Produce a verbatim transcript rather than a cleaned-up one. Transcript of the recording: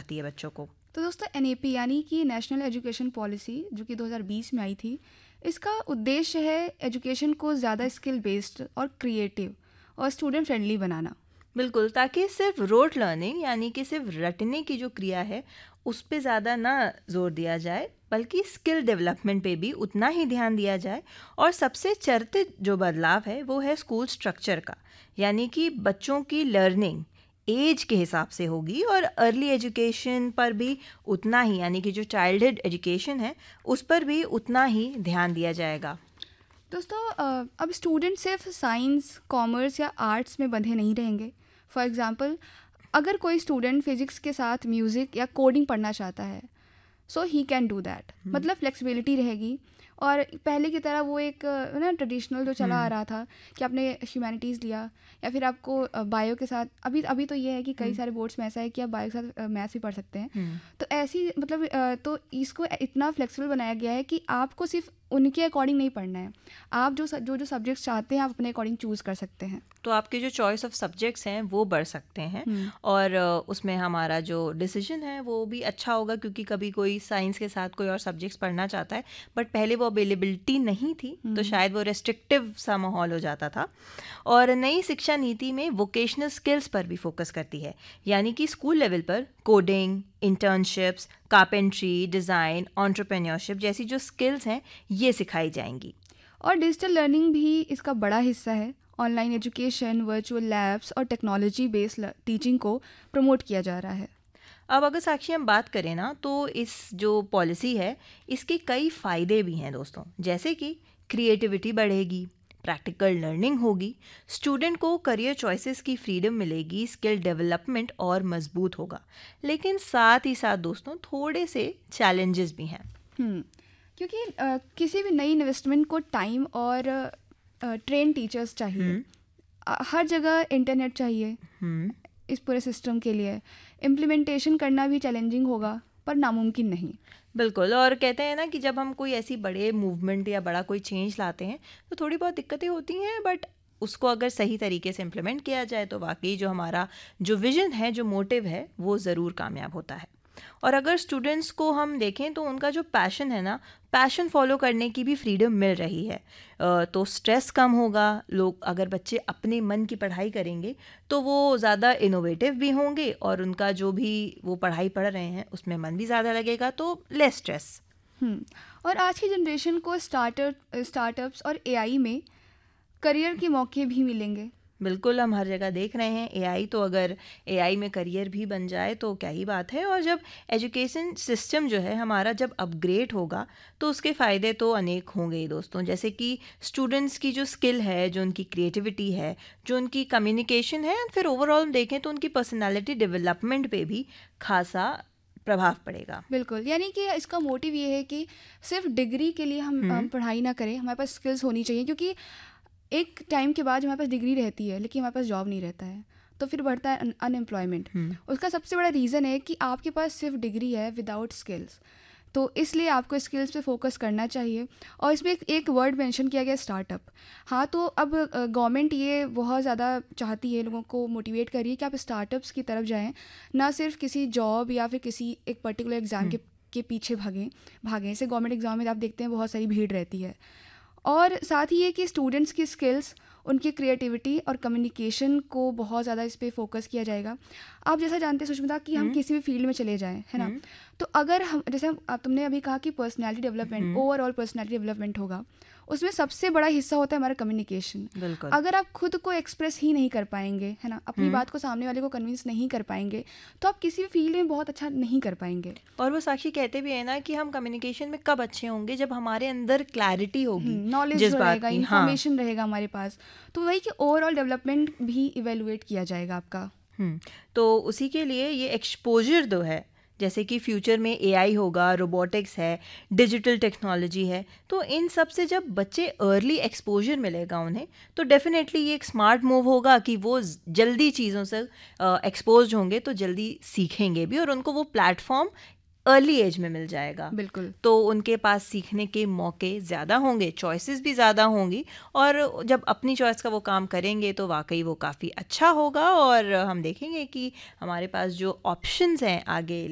चाहती है बच्चों को? तो दोस्तों एन ए पी यानी कि नेशनल एजुकेशन पॉलिसी जो कि दो हज़ार बीस में आई थी, इसका उद्देश्य है एजुकेशन को ज़्यादा स्किल बेस्ड और क्रिएटिव और स्टूडेंट फ्रेंडली बनाना। बिल्कुल, ताकि सिर्फ रोट लर्निंग यानी कि सिर्फ रटने की जो क्रिया है उस पे ज़्यादा ना जोर दिया जाए, बल्कि स्किल डेवलपमेंट पे भी उतना ही ध्यान दिया जाए। और सबसे चर्चित जो बदलाव है वो है स्कूल स्ट्रक्चर का, यानी कि बच्चों की लर्निंग एज के हिसाब से होगी और अर्ली एजुकेशन पर भी उतना ही, यानी कि जो चाइल्डहुड एजुकेशन है उस पर भी उतना ही ध्यान दिया जाएगा। दोस्तों अ, अब स्टूडेंट सिर्फ साइंस, कॉमर्स या आर्ट्स में बंधे नहीं रहेंगे। फॉर एग्जांपल, अगर कोई स्टूडेंट फिजिक्स के साथ म्यूज़िक या कोडिंग पढ़ना चाहता है, सो ही कैन डू दैट। मतलब फ्लेक्सिबिलिटी रहेगी। और पहले की तरह वो एक अ, ना ट्रेडिशनल जो चला आ रहा था कि आपने ह्यूमैनिटीज़ लिया या फिर आपको बायो के साथ, अभी अभी तो ये है कि कई सारे बोर्ड्स में ऐसा है कि आप बायो के साथ मैथ्स भी पढ़ सकते हैं। तो ऐसी मतलब अ, तो इसको इतना फ्लेक्सिबल बनाया गया है कि आपको सिर्फ उनके अकॉर्डिंग नहीं पढ़ना है, आप जो जो जो सब्जेक्ट्स चाहते हैं आप अपने अकॉर्डिंग चूज़ कर सकते हैं। तो आपके जो चॉइस ऑफ सब्जेक्ट्स हैं वो बढ़ सकते हैं और अ, उसमें हमारा जो डिसीजन है वो भी अच्छा होगा, क्योंकि कभी कोई साइंस के साथ कोई और सब्जेक्ट्स पढ़ना चाहता है बट पहले वो अवेलेबिलिटी नहीं थी, तो शायद वो रेस्ट्रिक्टिव सा माहौल हो जाता था। और नई शिक्षा नीति में वोकेशनल स्किल्स पर भी फोकस करती है, यानी कि स्कूल लेवल पर coding, internships, carpentry, design, entrepreneurship जैसी जो स्किल्स हैं ये सिखाई जाएंगी। और डिजिटल लर्निंग भी इसका बड़ा हिस्सा है। ऑनलाइन एजुकेशन, वर्चुअल लैब्स और टेक्नोलॉजी बेस्ड टीचिंग को प्रमोट किया जा रहा है। अब अगर साक्षी हम बात करें ना, तो इस जो पॉलिसी है इसके कई फ़ायदे भी हैं दोस्तों, जैसे कि क्रिएटिविटी बढ़ेगी, प्रैक्टिकल लर्निंग होगी, स्टूडेंट को करियर चॉइसेस की फ्रीडम मिलेगी, स्किल डेवलपमेंट और मजबूत होगा। लेकिन साथ ही साथ दोस्तों थोड़े से चैलेंजेस भी हैं। हम्म क्योंकि अ, किसी भी नई इन्वेस्टमेंट को टाइम और ट्रेन टीचर्स चाहिए। अ, हर जगह इंटरनेट चाहिए इस पूरे सिस्टम के लिए। इम्प्लीमेंटेशन करना भी चैलेंजिंग होगा पर नामुमकिन नहीं। बिल्कुल, और कहते हैं ना कि जब हम कोई ऐसी बड़े मूवमेंट या बड़ा कोई चेंज लाते हैं तो थोड़ी बहुत दिक्कतें होती हैं, बट उसको अगर सही तरीके से इम्प्लीमेंट किया जाए तो वाकई जो हमारा जो विजन है, जो मोटिव है, वो ज़रूर कामयाब होता है। और अगर स्टूडेंट्स को हम देखें तो उनका जो पैशन है ना, पैशन फॉलो करने की भी फ्रीडम मिल रही है, अ, तो स्ट्रेस कम होगा। लोग अगर बच्चे अपने मन की पढ़ाई करेंगे तो वो ज़्यादा इनोवेटिव भी होंगे और उनका जो भी वो पढ़ाई पढ़ रहे हैं उसमें मन भी ज़्यादा लगेगा, तो लेस स्ट्रेस। हम्म और आज की जनरेशन को स्टार्टअप स्टार्टअप्स और ए आई में करियर के मौके भी मिलेंगे। बिल्कुल, हम हर जगह देख रहे हैं एआई, तो अगर एआई में करियर भी बन जाए तो क्या ही बात है। और जब एजुकेशन सिस्टम जो है हमारा जब अपग्रेड होगा तो उसके फ़ायदे तो अनेक होंगे ही दोस्तों, जैसे कि स्टूडेंट्स की जो स्किल है, जो उनकी क्रिएटिविटी है, जो उनकी कम्युनिकेशन है, फिर ओवरऑल देखें तो उनकी पर्सनालिटी डेवलपमेंट पे भी खासा प्रभाव पड़ेगा। बिल्कुल, यानी कि इसका मोटिव ये है कि सिर्फ डिग्री के लिए हम हम पढ़ाई ना करें, हमारे पास स्किल्स होनी चाहिए। क्योंकि एक टाइम के बाद हमारे पास डिग्री रहती है लेकिन हमारे पास जॉब नहीं रहता है, तो फिर बढ़ता है अनएम्प्लॉयमेंट। उसका सबसे बड़ा रीज़न है कि आपके पास सिर्फ डिग्री है विदाउट स्किल्स। तो इसलिए आपको स्किल्स पे फोकस करना चाहिए। और इसमें एक, एक वर्ड मेंशन किया गया, स्टार्टअप। हाँ, तो अब गवर्नमेंट ये बहुत ज़्यादा चाहती है, लोगों को मोटिवेट कर रही है कि आप स्टार्टअप्स की तरफ जाएं, ना सिर्फ किसी जॉब या फिर किसी एक पर्टिकुलर एग्ज़ाम के के पीछे भागें भागें जैसे गवर्नमेंट एग्ज़ाम में आप देखते हैं बहुत सारी भीड़ रहती है। और साथ ही ये कि स्टूडेंट्स की स्किल्स, उनकी क्रिएटिविटी और कम्युनिकेशन को बहुत ज़्यादा इस पे फोकस किया जाएगा। आप जैसा जानते हैं सुष्मिता कि हम किसी भी फील्ड में चले जाएं, है ना, तो अगर हम जैसे हम आप तुमने अभी कहा कि personality development, overall personality development होगा, उसमें सबसे बड़ा हिस्सा होता है हमारा कम्युनिकेशन। अगर आप खुद को एक्सप्रेस ही नहीं कर पाएंगे, है ना, अपनी बात को सामने वाले को कन्विंस नहीं कर पाएंगे, तो आप किसी भी फील्ड में बहुत अच्छा नहीं कर पाएंगे। और वो साक्षी कहते भी है ना कि हम कम्युनिकेशन में कब अच्छे होंगे, जब हमारे अंदर क्लैरिटी होगी, नॉलेज रहेगा, इंफॉर्मेशन रहेगा हमारे पास, तो वही कि ओवरऑल डेवलपमेंट भी इवेलुएट किया जाएगा आपका। हम्म तो उसी के लिए ये एक्सपोजर दो है, जैसे कि फ्यूचर में एआई होगा, रोबोटिक्स है, डिजिटल टेक्नोलॉजी है, तो इन सब से जब बच्चे अर्ली एक्सपोजर मिलेगा उन्हें, तो डेफिनेटली ये एक स्मार्ट मूव होगा कि वो जल्दी चीज़ों से एक्सपोज होंगे, तो जल्दी सीखेंगे भी और उनको वो प्लेटफॉर्म अर्ली एज में मिल जाएगा। बिल्कुल, तो उनके पास सीखने के मौके ज़्यादा होंगे, चॉइसेस भी ज़्यादा होंगी, और जब अपनी चॉइस का वो काम करेंगे तो वाकई वो काफ़ी अच्छा होगा। और हम देखेंगे कि हमारे पास जो ऑप्शंस हैं आगे